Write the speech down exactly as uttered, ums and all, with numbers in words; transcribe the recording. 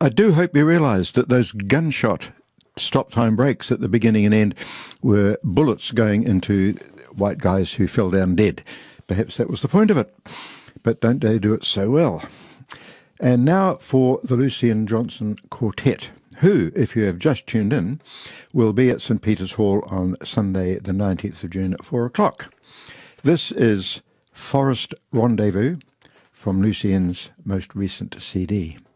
I do hope you realise that those gunshot stop-time breaks at the beginning and end were bullets going into white guys who fell down dead. Perhaps that was the point of it, but don't they do it so well? And now for the Lucien Johnson Quartet, who, if you have just tuned in, will be at St Peter's Hall on Sunday the nineteenth of June at four o'clock. This is Forest Rendezvous from Lucien's most recent C D.